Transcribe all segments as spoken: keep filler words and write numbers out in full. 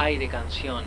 Aire Canción.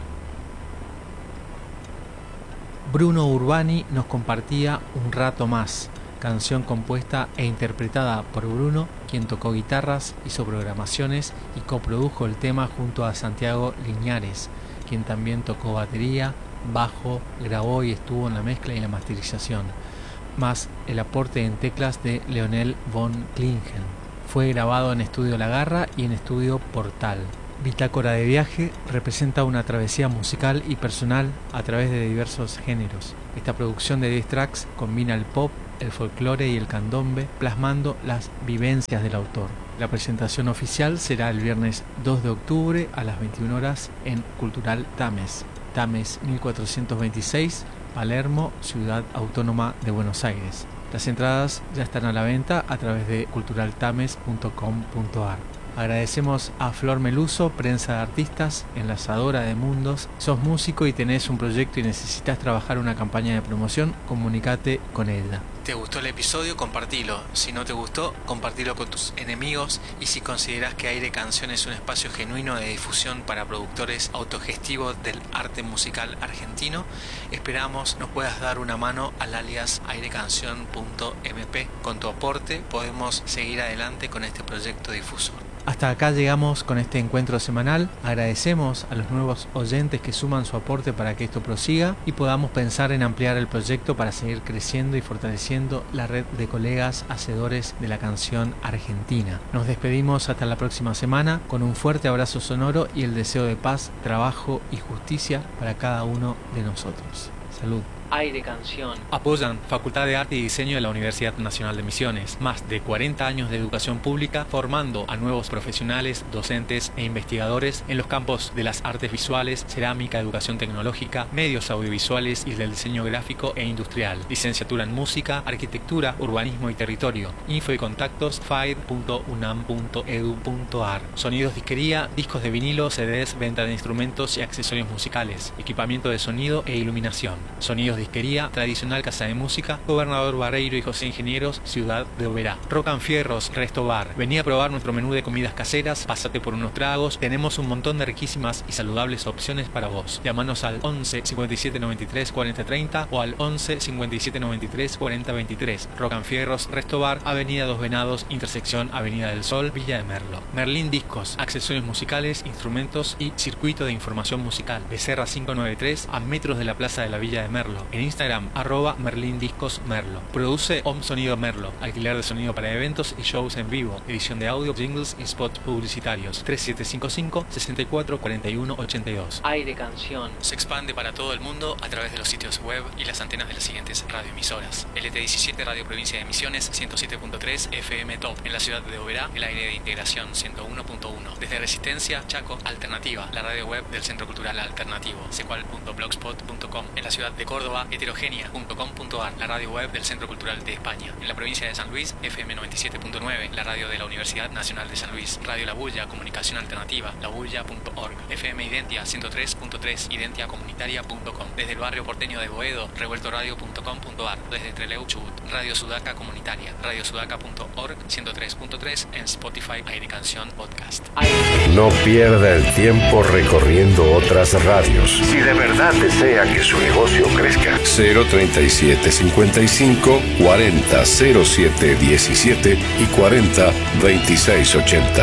Bruno Urbani nos compartía Un rato más, canción compuesta e interpretada por Bruno, quien tocó guitarras, hizo programaciones y coprodujo el tema junto a Santiago Liñares, quien también tocó batería, bajo, grabó y estuvo en la mezcla y la masterización, más el aporte en teclas de Leonel von Klingen. Fue grabado en Estudio La Garra y en Estudio Portal. Bitácora de Viaje representa una travesía musical y personal a través de diversos géneros. Esta producción de diez tracks combina el pop, el folclore y el candombe, plasmando las vivencias del autor. La presentación oficial será el viernes dos de octubre a las veintiuna horas en Cultural Tames, Tames mil cuatrocientos veintiséis, Palermo, Ciudad Autónoma de Buenos Aires. Las entradas ya están a la venta a través de cultural tames punto com punto a r. Agradecemos a Flor Meluso, Prensa de Artistas, enlazadora de mundos. Sos músico y tenés un proyecto y necesitas trabajar una campaña de promoción, comunícate con ella. ¿Te gustó el episodio? Compartilo. Si no te gustó, compartilo con tus enemigos. Y si considerás que Aire Canción es un espacio genuino de difusión para productores autogestivos del arte musical argentino, esperamos nos puedas dar una mano al alias airecanción punto m p. Con tu aporte podemos seguir adelante con este proyecto difusor. Hasta acá llegamos con este encuentro semanal. Agradecemos a los nuevos oyentes que suman su aporte para que esto prosiga y podamos pensar en ampliar el proyecto para seguir creciendo y fortaleciendo la red de colegas hacedores de la canción argentina. Nos despedimos hasta la próxima semana con un fuerte abrazo sonoro y el deseo de paz, trabajo y justicia para cada uno de nosotros. Salud. Aire Canción. Apoyan Facultad de Arte y Diseño de la Universidad Nacional de Misiones. Más de cuarenta años de educación pública formando a nuevos profesionales, docentes e investigadores en los campos de las artes visuales, cerámica, educación tecnológica, medios audiovisuales y del diseño gráfico e industrial. Licenciatura en música, arquitectura, urbanismo y territorio. Info y contactos f a i d punto u n a m punto e d u punto a r. Sonidos, disquería, discos de vinilo, C Ds, venta de instrumentos y accesorios musicales, equipamiento de sonido e iluminación. Sonidos, disquería, tradicional casa de música, Gobernador Barreiro y José Ingenieros, Ciudad de Oberá. Rocan Fierros, Resto Bar. Vení a probar nuestro menú de comidas caseras, pásate por unos tragos, tenemos un montón de riquísimas y saludables opciones para vos. Llámanos al once cincuenta y siete noventa y tres cuarenta treinta o al once cincuenta y siete noventa y tres cuarenta veintitrés. Rocan Fierros, Resto Bar, Avenida Dos Venados, intersección Avenida del Sol, Villa de Merlo. Merlín Discos, accesorios musicales, instrumentos y circuito de información musical. Becerra quinientos noventa y tres, a metros de la plaza de la Villa de Merlo. En Instagram, arroba Merlín Discos Merlo. Produce Om Sonido Merlo, alquiler de sonido para eventos y shows en vivo, edición de audio, jingles y spots publicitarios. tres siete cinco cinco, seis cuatro cuatro uno ocho dos. Aire Canción. Se expande para todo el mundo a través de los sitios web y las antenas de las siguientes radioemisoras. L T diecisiete Radio Provincia de Misiones, ciento siete punto tres F M Top. En la ciudad de Oberá, el aire de integración ciento uno punto uno. Desde Resistencia, Chaco, Alternativa, la radio web del Centro Cultural Alternativo, secual punto blogspot punto com. En la ciudad de Córdoba, heterogenia punto com punto a r, la radio web del Centro Cultural de España. En la provincia de San Luis, F M noventa y siete punto nueve, la radio de la Universidad Nacional de San Luis. Radio La Bulla, comunicación alternativa, labulla punto org. F M Identia ciento tres punto tres, identia comunitaria punto com. Desde el barrio porteño de Boedo, revueltoradio punto com punto a r. Desde Trelew, Chubut, Radio Sudaca Comunitaria, radiosudaca punto org, ciento tres punto tres en Spotify, Aire Canción Podcast. No pierda el tiempo recorriendo otras radios. Si de verdad desea que su negocio crezca, cero treinta y siete cincuenta y cinco cuarenta cero siete diecisiete y cuarenta veintiséis ochenta.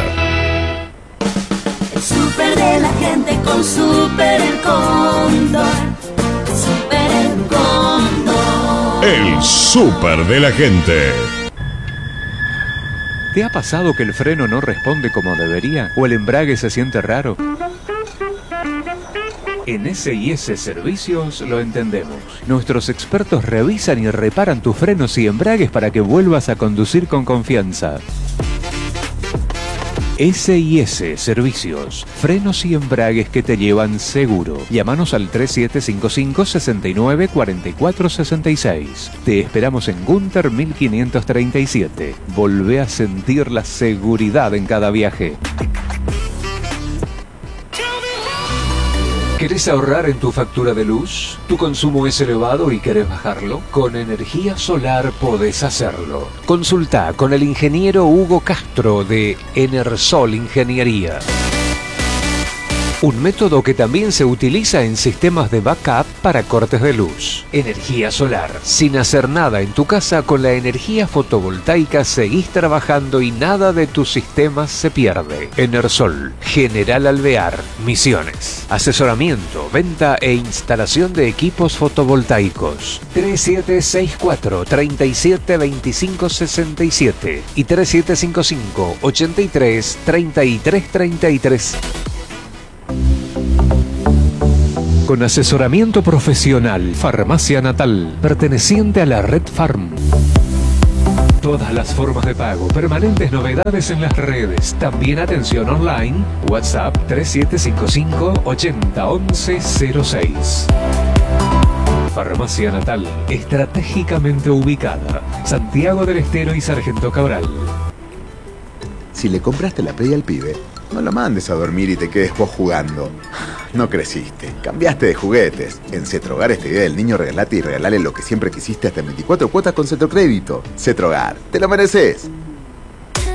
El súper de la gente con Súper El Cóndor. Súper El Cóndor. El súper de la gente. ¿Te ha pasado que el freno no responde como debería? ¿O el embrague se siente raro? En S y S Servicios lo entendemos. Nuestros expertos revisan y reparan tus frenos y embragues para que vuelvas a conducir con confianza. S y S Servicios, frenos y embragues que te llevan seguro. Llámanos al tres siete cinco cinco, seis nueve cuatro cuatro seis seis. Te esperamos en Gunter mil quinientos treinta y siete. Volvé a sentir la seguridad en cada viaje. ¿Querés ahorrar en tu factura de luz? ¿Tu consumo es elevado y querés bajarlo? Con energía solar podés hacerlo. Consulta con el ingeniero Hugo Castro de Enersol Ingeniería. un método que también se utiliza en sistemas de backup para cortes de luz. Energía solar. Sin hacer nada en tu casa, con la energía fotovoltaica seguís trabajando y nada de tus sistemas se pierde. Enersol, General Alvear, Misiones. Asesoramiento, venta e instalación de equipos fotovoltaicos. tres siete seis cuatro, tres siete dos cinco seis siete y tres siete cinco cinco, ocho tres, tres tres tres tres. Con asesoramiento profesional, Farmacia Natal, perteneciente a la Red Farm. Todas las formas de pago, permanentes novedades en las redes, también atención online, WhatsApp tres siete cinco cinco, ocho cero once cero seis. Farmacia Natal, estratégicamente ubicada, Santiago del Estero y Sargento Cabral. Si le compraste la Play al pibe, no lo mandes a dormir y te quedes vos jugando. No creciste, cambiaste de juguetes. En Cetrogar esta idea del niño regalate y regalale lo que siempre quisiste hasta en veinticuatro cuotas con Cetrocrédito. Cetrogar, te lo mereces.